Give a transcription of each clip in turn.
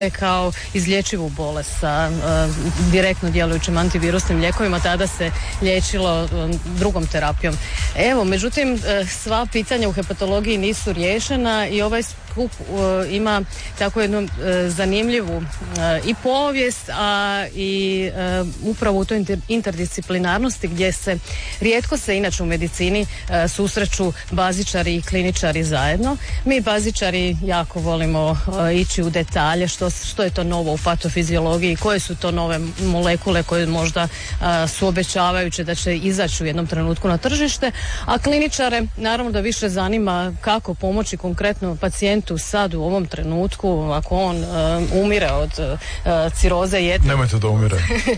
kao izlječivu bolest sa direktno djelujućim antivirusnim lijekovima, tada se liječilo drugom terapijom. Evo, međutim, sva pitanja u hepatologiji nisu riješena i ovaj skup ima tako jednu zanimljivu i povijest, a i upravo u toj interdisciplinarnosti gdje se rijetko se inače u medicini susreću bazičari i kliničari zajedno. Mi bazičari jako volimo ići u detalje što je to novo u patofiziologiji, koje su to nove molekule koje možda su obećavajuće da će izaći u jednom trenutku na tržište, a kliničare naravno da više zanima kako pomoći konkretno pacijentu sad u ovom trenutku ako on umire od ciroze jetre. Nemojte da umire.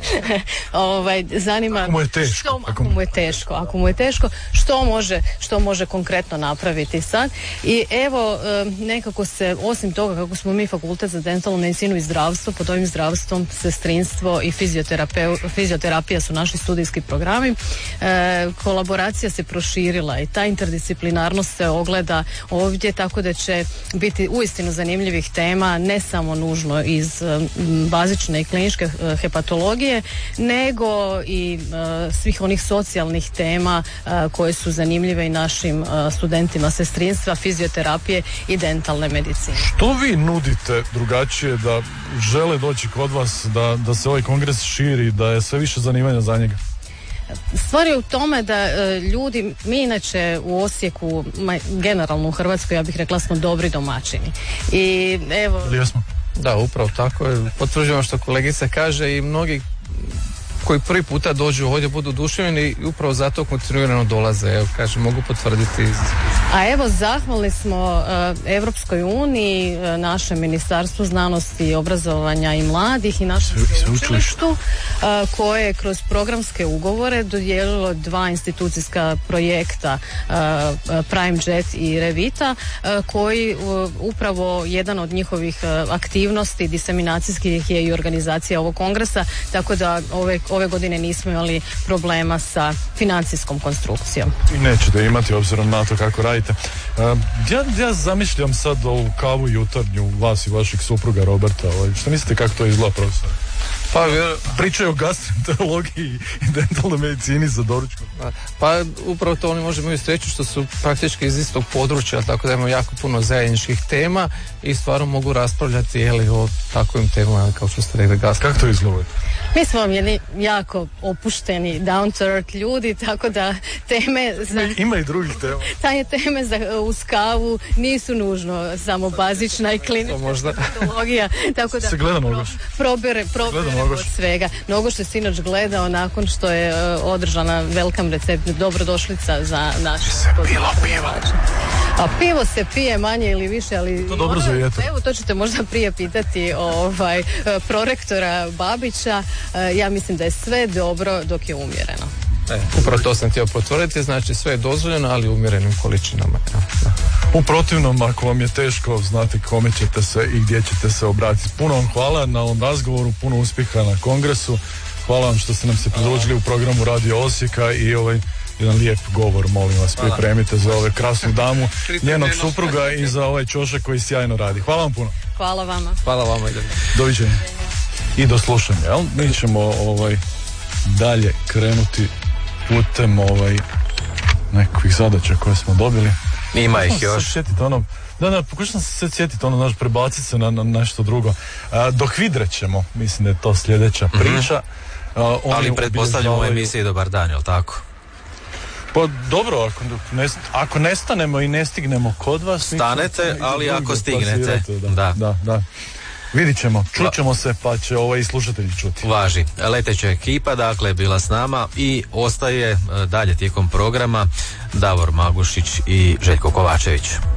Zanima ako mu je teško. Ako mu je teško, što može konkretno napraviti sad. I evo, nekako se, osim toga kako smo mi fakultet za dentalnu medicinu i zdravstvo, pod ovim zdravstvom sestrinstvo i fizioterapija su naši studijski programi, kolaboracija se proširila i ta interdisciplinarnost se ogleda ovdje, tako da će biti uistinu zanimljivih tema, ne samo nužno iz bazične i kliničke hepatologije, nego i svih onih socijalnih tema koje su zanimljive i našim studentima sestrinstva, fizioterapije i dentalne medicine. Što vi nudite drugačije da žele doći kod vas, da se ovaj kongres širi, da je sve više zanimanja za njega? Stvar je u tome da ljudi, mi inače u Osijeku, generalno u Hrvatskoj, ja bih rekla, smo dobri domaćini. I evo... Jesmo? Da, upravo tako je. Potvrđujem što kolegica kaže i mnogi koji prvi puta dođu ovdje budu oduševljeni i upravo zato kontinuirano dolaze. Evo, kažem, mogu potvrditi. A evo, zahvalni smo Europskoj uniji, našem Ministarstvu znanosti i obrazovanja i mladih i našem sveučilištu koje je kroz programske ugovore dodijelilo 2 institucijska projekta, Prime Jet i Revita, koji upravo jedan od njihovih aktivnosti diseminacijskih je i organizacija ovog kongresa, tako da ove godine nismo imali problema sa financijskom konstrukcijom. I nećete imati obzirom na to kako radite. Ja zamišljam sad ovu kavu jutarnju vas i vašeg supruga Roberta. Što mislite kako to izgleda, profesor? Pa pričaju o gastroenterologiji i dentalnoj medicini za doručkom. Pa upravo to oni možemo imati sreću što su praktički iz istog područja, tako da imamo jako puno zajedničkih tema i stvarno mogu raspravljati o takvim temama kao što ste rekli gastro. Kako to izgleda? Mi smo jedni jako opušteni, down to earth ljudi, tako da teme ima i drugih tema. Teme uz kavu nisu nužno samo bazična i klinička patologija, tako da se gleda Nogoš. Probere od svega. Nogoš je sinoć gledao nakon što je održana welcome recept, dobrodošlica za naše. Se pilo pivo. A pivo se pije manje ili više, ali to dobro za jeter. Evo, to ćete možda prije pitati prorektora Babića. Ja mislim da je sve dobro dok je umjereno. Upravo to sam htio potvrditi, znači sve je dozvoljeno, ali u umjerenim količinama. U protivnom, ako vam je teško, znate kome ćete se i gdje ćete se obratiti. Puno vam hvala na ovom razgovoru, puno uspjeha na kongresu. Hvala vam što ste nam se pridružili u programu Radio Osijeka i jedan lijep govor, molim vas, pripremite za ove krasnu damu, njenog supruga i za ovaj čošak koji sjajno radi. Hvala vam puno. Hvala vama. Hvala vama. Doviđenja. I do slušanja, jel? Mi ćemo dalje krenuti putem nekakvih zadaća koje smo dobili. Ima ih još. Pokušam se sjetiti prebaciti se na nešto drugo. Dok vidrećemo, mislim da je to sljedeća priča. Ali pretpostavljamo u emisiji Dobar dan, jel tako? Pa dobro, ako nestanemo i ne stignemo kod vas... Stanete, ali ako stignete. Da. Vidit ćemo, čućemo se, pa će i slušatelji čuti. Važi. Leteća ekipa, dakle, bila s nama i ostaje dalje tijekom programa Davor Magušić i Željko Kovačević.